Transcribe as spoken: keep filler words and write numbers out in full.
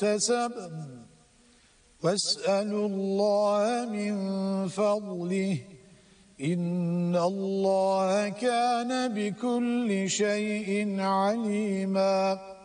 اكتسب واسألوا الله من فضله إن الله كان بكل شيء عليما.